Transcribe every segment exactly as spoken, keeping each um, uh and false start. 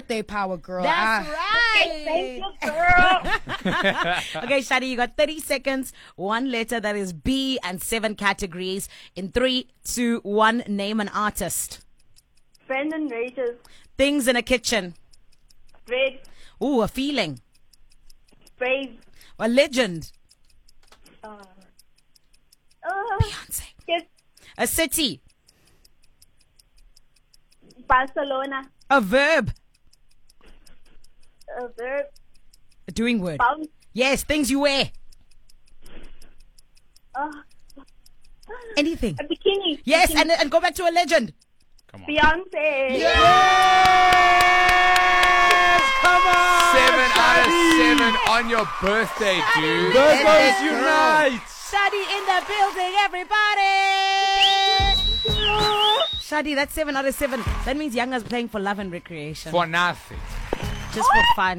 birthday power, girl. That's ah. right. Thank you, girl. Okay, Shadi, you got thirty seconds, one letter that is B, and seven categories. In three, two, one, name an artist. Brendan Rages. Things in a kitchen. Bread. Ooh, a feeling. Brave. A legend. Uh, uh, Beyonce. yes. A city. Barcelona. A verb. A verb. A doing word. Bounce. Yes, things you wear. Uh, Anything. a bikini. Yes, Bikini. and and go back to a legend. Come on. Beyonce. Come on. Seven out of seven on your birthday, dude. Virgos unite. Shadi in the building, everybody. Shadi, that's seven out of seven. That means Yanga's playing for love and recreation. For nothing. Just for fun.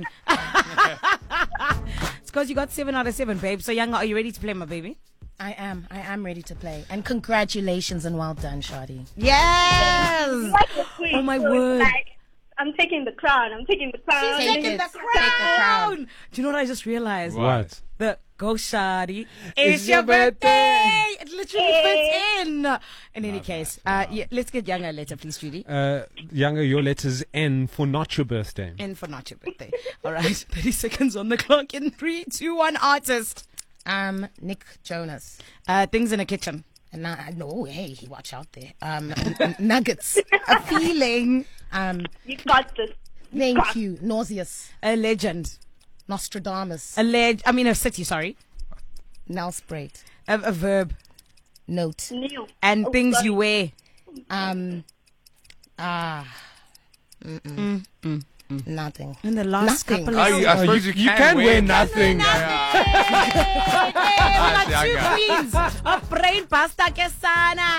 It's because you got seven out of seven, babe. So, Yanga, are you ready to play, my baby? I am. I am ready to play. And congratulations and well done, Shadi. Yes. Like the queen. Oh, my So it's word. Like, I'm taking the crown. I'm taking the crown. Take Taking it. the Take the crown. Do you know what I just realized? What? The Go Shadi. It's It's your your birthday. It literally Hey. fits in. In any case, uh, yeah, let's get Yanga a letter, please, Judy. Uh, Younger, your letter's N for not your birthday. In for not your birthday. All right. thirty seconds on the clock. In three, two, one, artist. Um, Nick Jonas. Uh, things in a kitchen. And I no, hey, watch out there. Um, n- nuggets. A feeling. Um, You got this. thank you. Nauseous. A legend. Nostradamus. A leg. I mean, a city, sorry. Nelsprate. A, a verb. Note. New. And Oh, things sorry. you wear. Um, ah, mm-mm. Nothing. In the last Nothing. couple Oh, of you, I suppose you, you can, can wear wear nothing. nothing. Hey, we got two Yanga. queens of brain pasta kesana.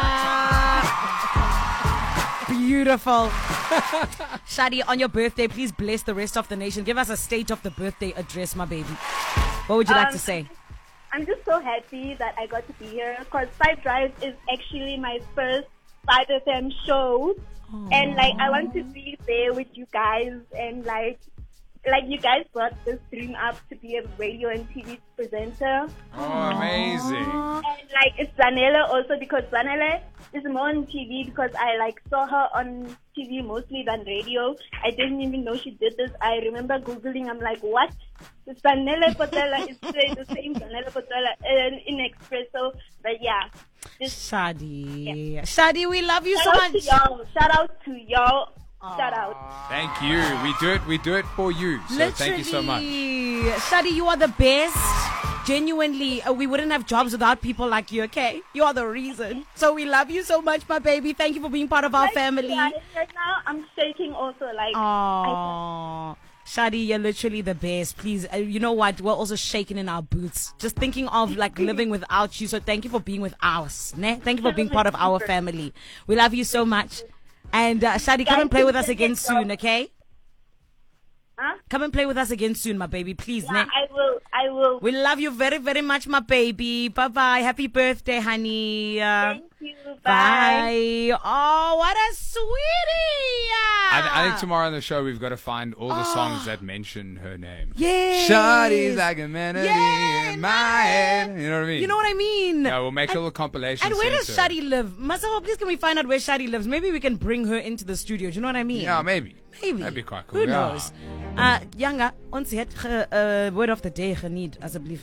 Beautiful. Shadi, on your birthday, please bless the rest of the nation. Give us a state of the birthday address, my baby. What would you like Um, to say? I'm just so happy that I got to be here because Five Drive is actually my first five F M show. And like I want to be there with you guys and like like you guys brought this dream up to be a radio and T V presenter. Oh, amazing. And like it's Zanele also because Zanele is more on T V because I like saw her on T V mostly than radio. I didn't even know she did this. I remember Googling, I'm like, what? Zanele Potela is the same Zanele Potela uh, in Expresso. But yeah. Just Shadi. Shadi, we love you so shout out to much. y'all. Shout out to y'all. Shout out. Thank you. We do it. We do it for you. So thank you so much. Shadi, you are the best. Genuinely, uh, we wouldn't have jobs without people like you, okay? You are the reason. So we love you so much, my baby. Thank you for being part of our Like, family. guys, right now, I'm shaking also. Like, I, Aww. Shadi, you're literally the best. Please, uh, you know what? We're also shaking in our boots. Just thinking of like living without you. So thank you for being with us. Ne? Thank you for being part of our family. We love you so much. And uh, Shadi, come and play with us again soon, okay? huh? Come and play with us again soon, my baby. Please, Yeah, ne? I will. I will. We love you very, very much, my baby. Bye-bye. Happy birthday, honey. Uh, Thank you. Bye. bye. Oh, what a sweetie. I, th- I think tomorrow on the show we've got to find all the songs that mention her name. Yes. Shawty's like a melody Yeah, in my head. You know what I mean? You know what I mean? Yeah, we'll make a little compilation. And where sent does to her. Shadi live? Masaho, please can we find out where Shadi lives? Maybe we can bring her into the studio. Do you know what I mean? Yeah, maybe. Maybe. That'd be quite cool. Who yeah. knows? Uh, Yanga, ons het ge, uh, word of the day geniet, asseblief.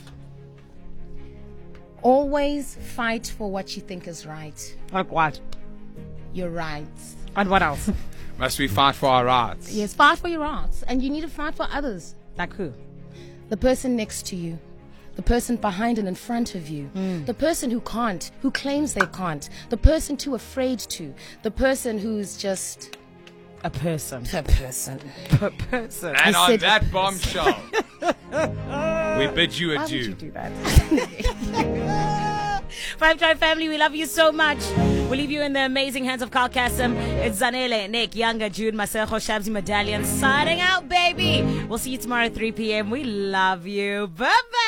Always fight for what you think is right. Like what? You're right. And what else? Must we fight for our rights? Yes, fight for your rights. And you need to fight for others. Like who? The person next to you. The person behind and in front of you. The person who can't, who claims they can't. The person too afraid to. The person who's just A person. a person. A person. And I on said- that bombshell, we bid you Why would you adieu. do that? Five Tribe family, we love you so much. We'll leave you in the amazing hands of Carl Kassem. It's Zanele, Nick, Yanga, Jude, Masejo, Shabzi, Medallion signing out, baby. We'll see you tomorrow at three p.m. We love you. Bye-bye.